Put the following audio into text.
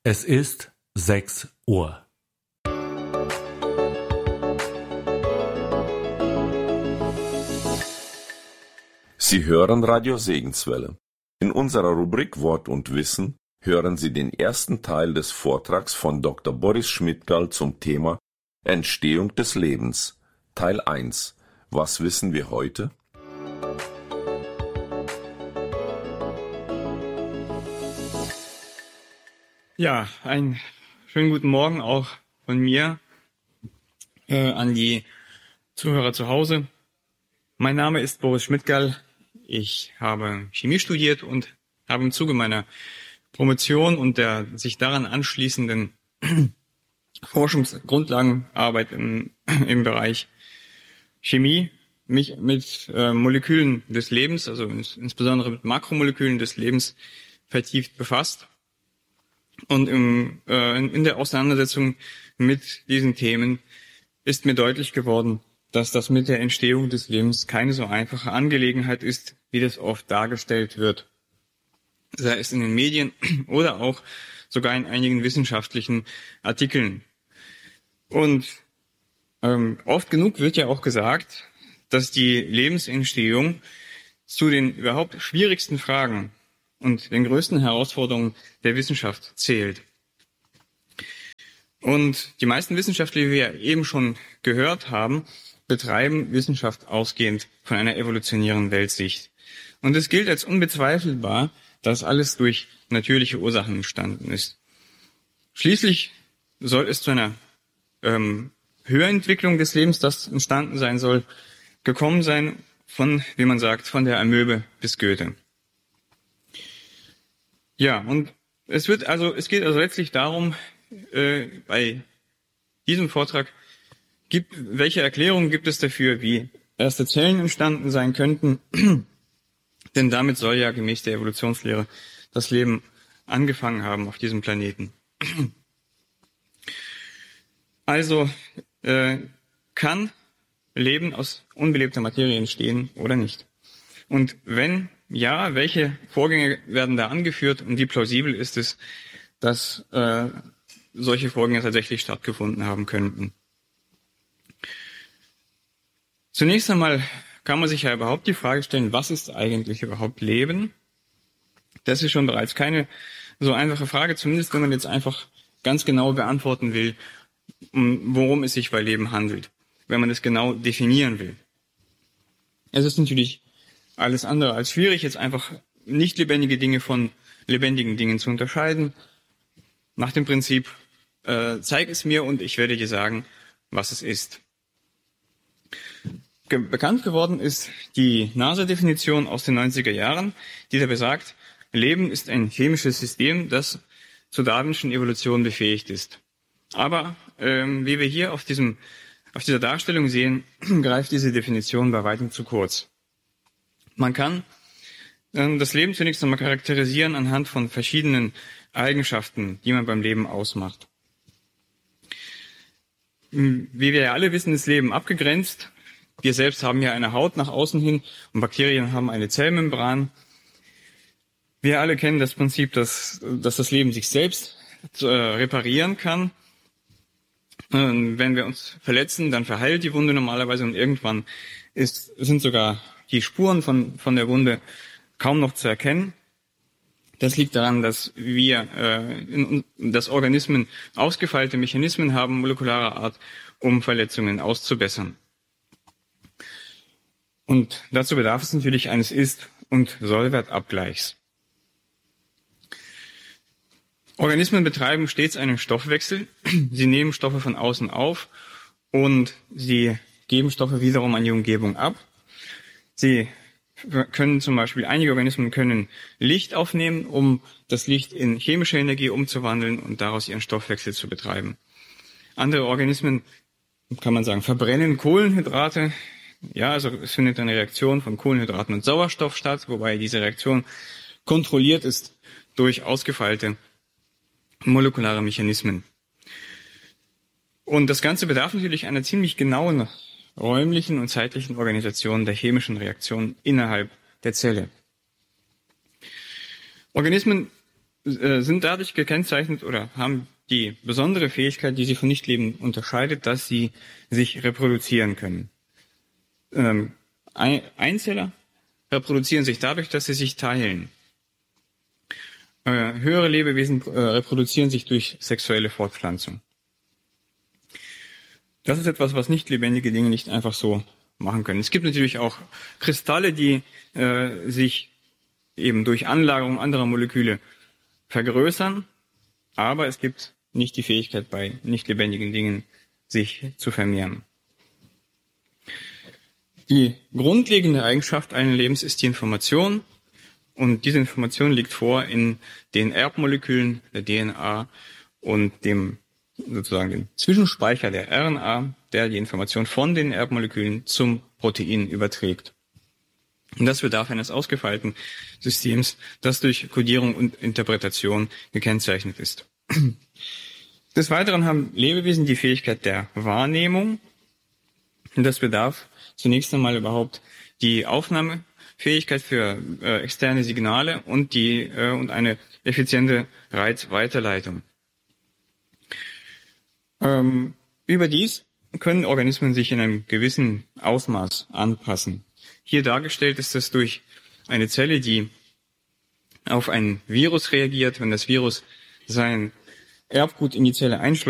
Es ist 6 Uhr. Sie hören Radio Segenswelle. In unserer Rubrik Wort und Wissen hören Sie den ersten Teil des Vortrags von Dr. Boris Schmidtgal zum Thema Entstehung des Lebens, Teil 1. Was wissen wir heute? Ja, einen schönen guten Morgen auch von mir an die Zuhörer zu Hause. Mein Name ist Boris Schmidtgal. Ich habe Chemie studiert und habe im Zuge meiner Promotion und der sich daran anschließenden Forschungsgrundlagenarbeit im Bereich Chemie mich mit Molekülen des Lebens, also insbesondere mit Makromolekülen des Lebens, vertieft befasst. Und in der Auseinandersetzung mit diesen Themen ist mir deutlich geworden, dass das mit der Entstehung des Lebens keine so einfache Angelegenheit ist, wie das oft dargestellt wird. Sei es in den Medien oder auch sogar in einigen wissenschaftlichen Artikeln. Und oft genug wird ja auch gesagt, dass die Lebensentstehung zu den überhaupt schwierigsten Fragen und den größten Herausforderungen der Wissenschaft zählt. Und die meisten Wissenschaftler, die wir eben schon gehört haben, betreiben Wissenschaft ausgehend von einer evolutionären Weltsicht. Und es gilt als unbezweifelbar, dass alles durch natürliche Ursachen entstanden ist. Schließlich soll es zu einer Höherentwicklung des Lebens, das entstanden sein soll, gekommen sein von, wie man sagt, von der Amöbe bis Goethe. Ja, und es geht also letztlich darum, bei diesem Vortrag, welche Erklärungen gibt es dafür, wie erste Zellen entstanden sein könnten? Denn damit soll ja gemäß der Evolutionslehre das Leben angefangen haben auf diesem Planeten. Also kann Leben aus unbelebter Materie entstehen oder nicht? Und wenn ja, welche Vorgänge werden da angeführt und wie plausibel ist es, dass solche Vorgänge tatsächlich stattgefunden haben könnten? Zunächst einmal kann man sich ja überhaupt die Frage stellen, was ist eigentlich überhaupt Leben? Das ist schon bereits keine so einfache Frage, zumindest wenn man jetzt einfach ganz genau beantworten will, worum es sich bei Leben handelt, wenn man es genau definieren will. Es ist natürlich alles andere als schwierig, jetzt einfach nicht lebendige Dinge von lebendigen Dingen zu unterscheiden. Nach dem Prinzip, zeig es mir und ich werde dir sagen, was es ist. Bekannt geworden ist die NASA-Definition aus den 90er Jahren, die da besagt, Leben ist ein chemisches System, das zur darwinschen Evolution befähigt ist. Aber wie wir hier auf dieser Darstellung sehen, greift diese Definition bei weitem zu kurz. Man kann das Leben zunächst einmal charakterisieren anhand von verschiedenen Eigenschaften, die man beim Leben ausmacht. Wie wir ja alle wissen, ist Leben abgegrenzt. Wir selbst haben ja eine Haut nach außen hin und Bakterien haben eine Zellmembran. Wir alle kennen das Prinzip, dass das Leben sich selbst reparieren kann. Wenn wir uns verletzen, dann verheilt die Wunde normalerweise und irgendwann sind sogar die Spuren von der Wunde kaum noch zu erkennen. Das liegt daran, dass dass Organismen ausgefeilte Mechanismen haben, molekularer Art, um Verletzungen auszubessern. Und dazu bedarf es natürlich eines Ist- und Sollwertabgleichs. Organismen betreiben stets einen Stoffwechsel. Sie nehmen Stoffe von außen auf und sie geben Stoffe wiederum an die Umgebung ab. Einige Organismen können Licht aufnehmen, um das Licht in chemische Energie umzuwandeln und daraus ihren Stoffwechsel zu betreiben. Andere Organismen, kann man sagen, verbrennen Kohlenhydrate. Ja, also es findet eine Reaktion von Kohlenhydraten und Sauerstoff statt, wobei diese Reaktion kontrolliert ist durch ausgefeilte molekulare Mechanismen. Und das Ganze bedarf natürlich einer ziemlich genauen räumlichen und zeitlichen Organisation der chemischen Reaktion innerhalb der Zelle. Organismen sind dadurch gekennzeichnet oder haben die besondere Fähigkeit, die sie von Nichtleben unterscheidet, dass sie sich reproduzieren können. Einzeller reproduzieren sich dadurch, dass sie sich teilen. Höhere Lebewesen reproduzieren sich durch sexuelle Fortpflanzung. Das ist etwas, was nicht lebendige Dinge nicht einfach so machen können. Es gibt natürlich auch Kristalle, die sich eben durch Anlagerung anderer Moleküle vergrößern, aber es gibt nicht die Fähigkeit, bei nicht lebendigen Dingen sich zu vermehren. Die grundlegende Eigenschaft eines Lebens ist die Information, und diese Information liegt vor in den Erbmolekülen der DNA und dem sozusagen den Zwischenspeicher der RNA, der die Information von den Erbmolekülen zum Protein überträgt. Und das bedarf eines ausgefeilten Systems, das durch Kodierung und Interpretation gekennzeichnet ist. Des Weiteren haben Lebewesen die Fähigkeit der Wahrnehmung. Und das bedarf zunächst einmal überhaupt die Aufnahmefähigkeit für externe Signale und eine effiziente Reizweiterleitung. Überdies können Organismen sich in einem gewissen Ausmaß anpassen. Hier dargestellt ist das durch eine Zelle, die auf ein Virus reagiert. Wenn das Virus sein Erbgut in die Zelle einschleust,